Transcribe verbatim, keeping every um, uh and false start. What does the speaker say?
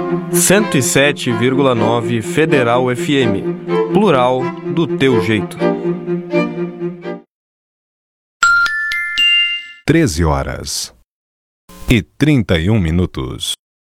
cento e sete vírgula nove Federal F M. Plural do teu jeito. treze horas e trinta e um minutos.